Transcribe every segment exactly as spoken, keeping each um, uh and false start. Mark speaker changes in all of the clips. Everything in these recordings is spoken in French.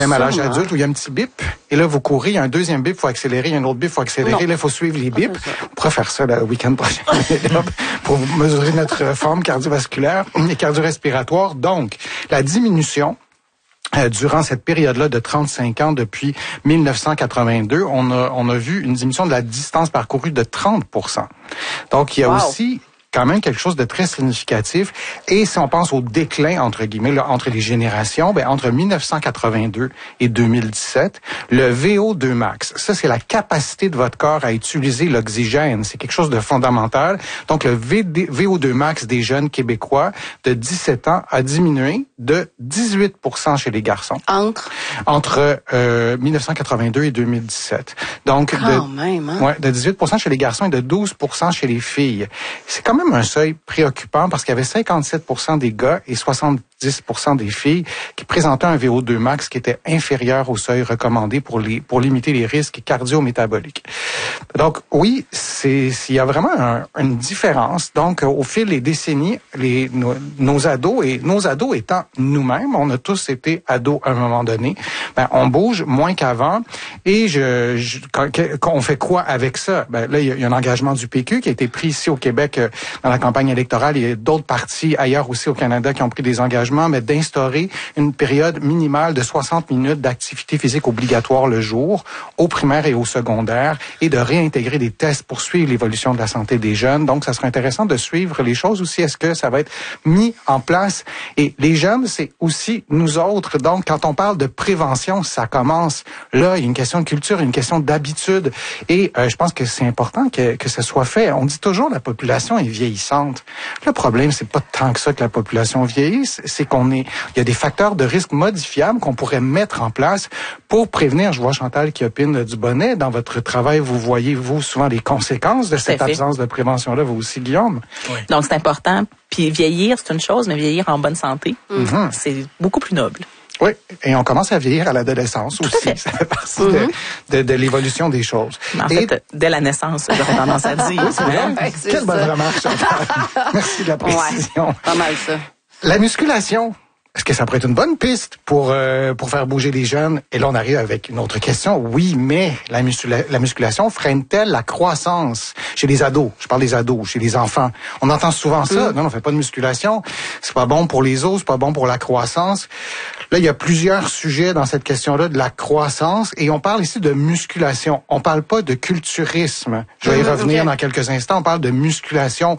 Speaker 1: Même à l'âge adulte où il y a un petit bip, et là, vous courez, il y a un deuxième bip, il faut accélérer, il y a un autre bip, il faut accélérer, non. Là, il faut suivre les bips. On pourrait faire ça le week-end prochain pour mesurer notre forme cardiovasculaire et cardio-respiratoire. Donc, la diminution Euh, durant cette période-là de trente-cinq ans, depuis mille neuf cent quatre-vingt-deux, on a, on a vu une diminution de la distance parcourue de trente pour cent. Donc, il y a wow. aussi quand même quelque chose de très significatif. Et si on pense au déclin, entre guillemets, là, entre les générations, ben, entre mille neuf cent quatre-vingt-deux et deux mille dix-sept, le V O deux max, ça, c'est la capacité de votre corps à utiliser l'oxygène. C'est quelque chose de fondamental. Donc, le V O deux max des jeunes Québécois de dix-sept ans a diminué de dix-huit pour cent chez les garçons.
Speaker 2: Entre?
Speaker 1: Entre euh, mille neuf cent quatre-vingt-deux et deux mille dix-sept. Donc,
Speaker 2: quand
Speaker 1: de,
Speaker 2: même, hein?
Speaker 1: ouais, de dix-huit pour cent chez les garçons et de douze pour cent chez les filles. C'est quand même un seuil préoccupant parce qu'il y avait cinquante-sept pour cent des gars et soixante-dix pour cent des filles qui présentaient un V O deux max qui était inférieur au seuil recommandé pour les pour limiter les risques cardio-métaboliques. Donc oui, c'est il y a vraiment un, une différence. Donc au fil des décennies, les nos, nos ados et nos ados étant nous-mêmes, on a tous été ados à un moment donné. Ben on bouge moins qu'avant et je, je quand, quand on fait quoi avec ça? Ben là il y, a, il y a un engagement du P Q qui a été pris ici au Québec dans la campagne électorale. Il y a d'autres partis ailleurs aussi au Canada qui ont pris des engagements, mais d'instaurer une période minimale de soixante minutes d'activité physique obligatoire le jour, au primaire et au secondaire, et de réintégrer des tests pour suivre l'évolution de la santé des jeunes. Donc, ça serait intéressant de suivre les choses aussi. Est-ce que ça va être mis en place? Et les jeunes, c'est aussi nous autres. Donc, quand on parle de prévention, ça commence là. Il y a une question de culture, une question d'habitude. Et euh, je pense que c'est important que, que ça soit fait. On dit toujours la population est vieillissante. Le problème, c'est pas tant que ça que la population vieillisse, c'est qu'on est, il y a des facteurs de risque modifiables qu'on pourrait mettre en place pour prévenir. Je vois Chantal qui opine du bonnet. Dans votre travail, vous voyez, vous, souvent les conséquences de cette absence de prévention-là, vous aussi, Guillaume.
Speaker 3: Oui. Donc, c'est important. Puis vieillir, c'est une chose, mais vieillir en bonne santé, mm-hmm. c'est beaucoup plus noble.
Speaker 1: Oui, et on commence à vieillir à l'adolescence
Speaker 3: Tout
Speaker 1: aussi.
Speaker 3: À fait.
Speaker 1: Ça fait partie mm-hmm. de, de, de l'évolution des choses.
Speaker 3: En
Speaker 1: et...
Speaker 3: fait, dès la naissance, j'aurais tendance à dire.
Speaker 1: C'est vrai?
Speaker 2: Ouais,
Speaker 1: Quelle ça. bonne remarque, Chantal. Merci de la précision.
Speaker 2: Ouais, pas mal ça.
Speaker 1: La musculation. Est-ce que ça pourrait être une bonne piste pour euh, pour faire bouger les jeunes? Et là, on arrive avec une autre question. Oui, mais la, muscula- la musculation freine-t-elle la croissance chez les ados? Je parle des ados, chez les enfants. On entend souvent ça. Mm. Non, on fait pas de musculation. C'est pas bon pour les os, c'est pas bon pour la croissance. Là, il y a plusieurs sujets dans cette question-là de la croissance. Et on parle ici de musculation. On parle pas de culturisme. Je vais y revenir okay. dans quelques instants. On parle de musculation.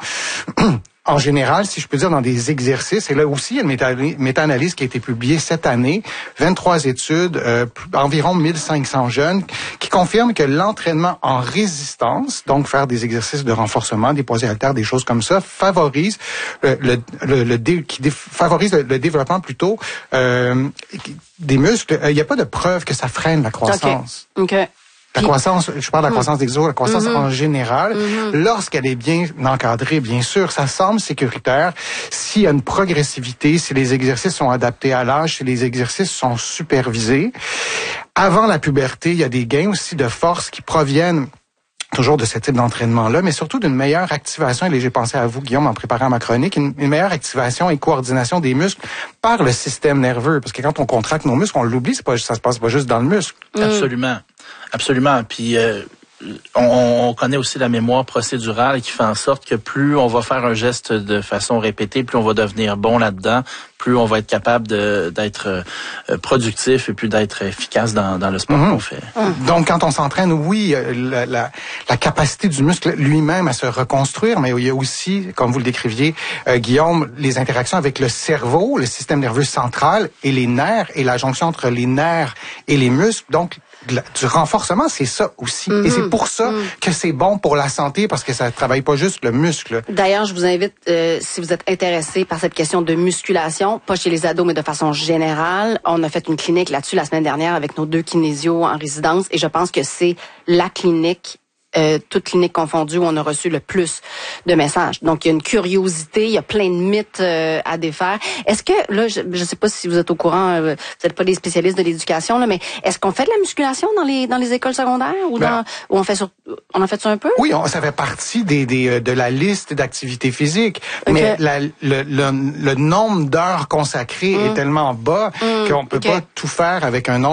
Speaker 1: En général, si je peux dire, dans des exercices, et là aussi, il y a une méta- méta-analyse qui a été publiée cette année, vingt-trois études, euh, environ mille cinq cents jeunes, qui confirment que l'entraînement en résistance, donc faire des exercices de renforcement, des poids et haltères, des choses comme ça, favorise euh, le, le, le dé, qui dé, favorise le, le développement plutôt euh, des muscles. Il n'y a pas de preuve que ça freine la croissance.
Speaker 2: OK. okay.
Speaker 1: La Puis, croissance, je parle de la croissance des os, la croissance mm-hmm. en général,
Speaker 2: mm-hmm.
Speaker 1: lorsqu'elle est bien encadrée, bien sûr, ça semble sécuritaire. S'il y a une progressivité, si les exercices sont adaptés à l'âge, si les exercices sont supervisés. Avant la puberté, il y a des gains aussi de force qui proviennent toujours de ce type d'entraînement-là, mais surtout d'une meilleure activation, et j'ai pensé à vous, Guillaume, en préparant ma chronique, une, une meilleure activation et coordination des muscles par le système nerveux. Parce que quand on contracte nos muscles, on l'oublie, c'est pas, ça se passe pas juste dans le muscle.
Speaker 3: Mm.
Speaker 4: Absolument. Absolument. Puis euh, on, on connaît aussi la mémoire procédurale qui fait en sorte que plus on va faire un geste de façon répétée, plus on va devenir bon là-dedans, plus on va être capable de, d'être euh, productif et puis d'être efficace dans, dans le sport mm-hmm. qu'on fait.
Speaker 1: Mm. Donc, quand on s'entraîne, oui, la, la, la capacité du muscle lui-même à se reconstruire, mais il y a aussi, comme vous le décriviez, euh, Guillaume, les interactions avec le cerveau, le système nerveux central et les nerfs et la jonction entre les nerfs et les muscles. Donc, du renforcement, c'est ça aussi. Mm-hmm. Et c'est pour ça mm. que c'est bon pour la santé, parce que ça ne travaille pas juste le muscle.
Speaker 2: D'ailleurs, je vous invite, euh, si vous êtes intéressé par cette question de musculation, pas chez les ados, mais de façon générale, on a fait une clinique là-dessus la semaine dernière avec nos deux kinésios en résidence, et je pense que c'est la clinique Euh, toutes cliniques confondues où on a reçu le plus de messages. Donc, il y a une curiosité, il y a plein de mythes euh, à défaire. Est-ce que, là, je ne sais pas si vous êtes au courant, euh, vous n'êtes pas des spécialistes de l'éducation, là, mais est-ce qu'on fait de la musculation dans les dans les écoles secondaires ou ben, dans où on fait sur, on en fait ça un peu?
Speaker 1: Oui, on, ça fait partie des, des de la liste d'activités physiques, okay. mais la, le, le, le nombre d'heures consacrées mmh. est tellement bas mmh. qu'on peut okay. pas tout faire avec un nombre